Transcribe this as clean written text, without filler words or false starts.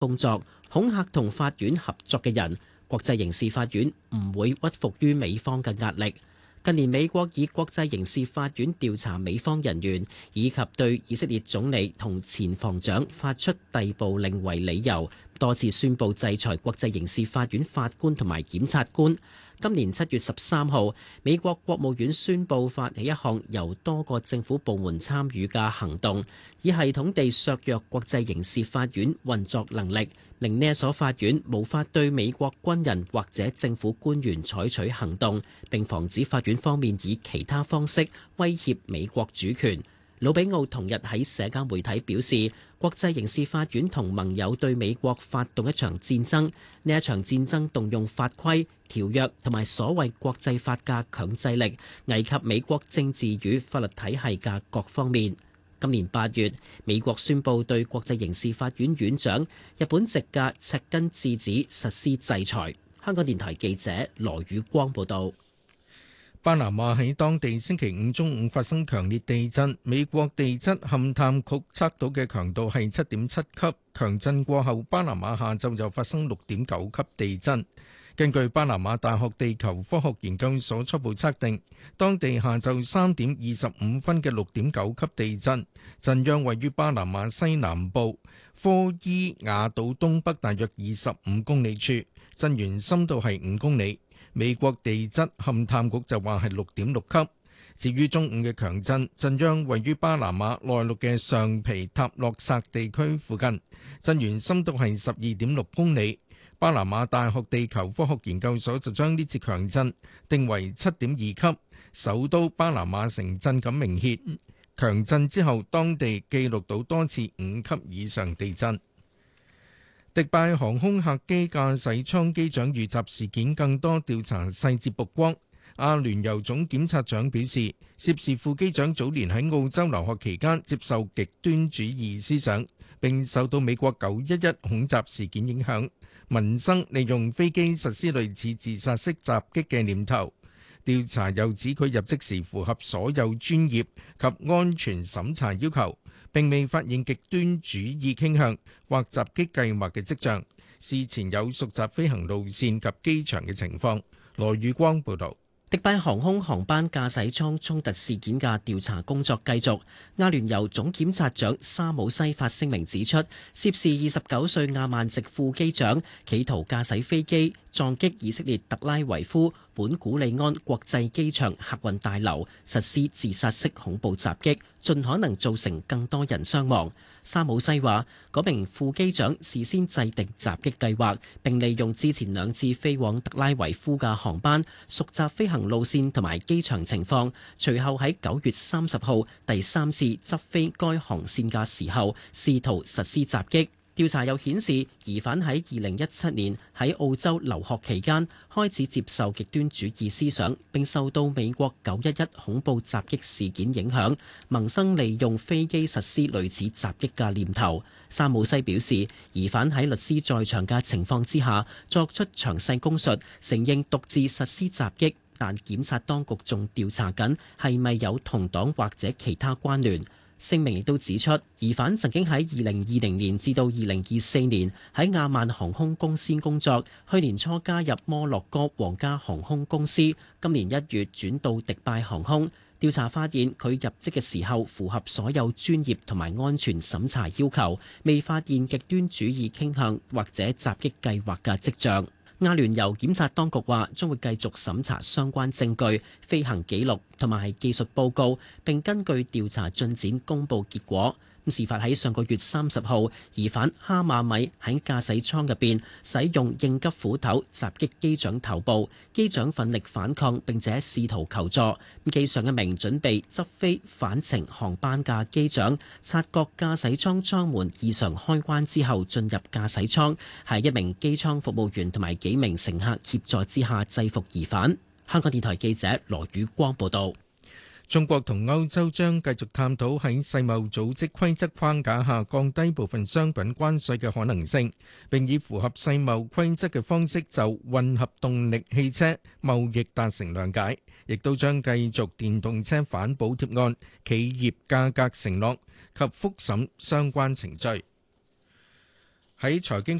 工作，恐嚇同法院合作嘅人，國際刑事法院唔會屈服於美方嘅壓力。近年美國以國際刑事法院調查美方人員，以及對以色列總理同前防長發出逮捕令為理由，多次宣布制裁國際刑事法院法官同埋檢察官。今年7月13號，美國國務院宣布發起一項由多個政府部門參與嘅行動，以系統地削弱國際刑事法院運作能力，令呢一所法院無法對美國軍人或者政府官員採取行動，並防止法院方面以其他方式威脅美國主權。魯比奧同日喺社交媒體表示，國際刑事法院同盟友對美國發動一場戰爭，呢一場戰爭動用法規、條約同埋所謂國際法嘅強制力，危及美國政治與法律體系嘅各方面。今年8月，美國宣布對國際刑事法院院長、日本籍嘅赤根智子實施制裁。香港電台記者羅宇光報道。 巴拿馬喺當地星期五中午發生強烈地震，美國地質勘探局測到嘅強度係7.7級，強震過後，巴拿馬下晝又發生6.9級地震。根據巴拿馬大學地球科學研究所初步測定，當地下晝3點25分嘅6.9級地震，震央位於巴拿馬西南部科伊亞島東北大約25公里處，震源深度係5公里。美國地質勘探局就話係6.6級。至於中午嘅強震，震央位於巴拿馬內陸嘅上皮塔洛薩地區附近，震源深度係12.6公里。巴拿馬大學地球科學研究所就將呢次強震定為7.2級，首都巴拿馬城震感明顯。強震之後，當地記錄到多次5級以上地震。迪拜航空客機駕駛艙機長遇襲事件更多調查細節曝光。阿聯酋總檢察長表示，涉事副機長早年喺澳洲留學期間接受極端主義思想，並受到美國911恐襲事件影響，萌生利用飛機實施類似自殺式襲擊嘅念頭。調查又指佢入職時符合所有專業及安全審查要求，並未發現極端主義傾向或襲擊計劃嘅跡象。事前有熟習飛行路線及機場嘅情況。羅宇光報導。 迪拜航空航班駕駛艙衝突事件嘅調查工作繼續。阿聯酋總檢察長沙姆西發聲明指出，涉事29歲亞曼籍副機長企圖駕駛飛機撞擊以色列特拉維夫本古里安國際機場客運大樓，實施自殺式恐怖襲擊，盡可能造成更多人傷亡。沙姆西話，嗰名副機長事先制定襲擊計劃，並利用之前2次飛往特拉維夫嘅航班，熟習飛行路線同埋機場情況。隨後喺9月30號第3次執飛該航線嘅時候，試圖實施襲擊。調查又顯示，疑犯喺2017年喺澳洲留學期間開始接受極端主義思想，並受到美國911恐怖襲擊事件影響，萌生利用飛機實施類似襲擊嘅念頭。沙姆西表示，疑犯喺律師在場嘅情況之下作出詳細供述，承認獨自實施襲擊，但檢察當局仲調查緊係咪有同黨或者其他關聯。聲明亦都指出，疑犯曾經喺2020年至到2024年喺亞曼航空公司工作，去年初加入摩洛哥皇家航空公司，今年1月轉到迪拜航空。調查發現佢入職嘅時候符合所有專業同埋安全審查要求，未發現極端主義傾向或者襲擊計劃嘅跡象。阿聯酋檢察當局話將會繼續審查相關證據、飛行記錄同埋技術報告，並根據調查進展公佈結果。事發喺上個月30號，疑犯哈馬米喺駕駛艙入邊使用應急斧頭襲擊機長頭部，機長奮力反抗並且試圖求助。機上一名準備執飛返程航班嘅機長，察覺駕駛艙艙門異常開關之後進入駕駛艙，喺一名機艙服務員同埋幾名乘客協助之下制服疑犯。香港電台記者羅宇光報道。 中國同歐洲將繼續探討喺世貿組織規則框架下降低部分商品關稅嘅可能性，並以符合世貿規則嘅方式就混合動力汽車貿易達成諒解，亦都將繼續電動車反補貼案企業價格承諾及復審相關程序。 喺財經